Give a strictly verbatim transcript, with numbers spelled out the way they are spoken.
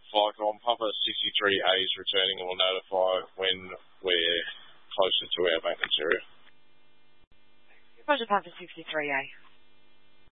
Flight on Papa sixty-three A is returning and will notify when we're closer to our maintenance area. Roger, Papa sixty-three A.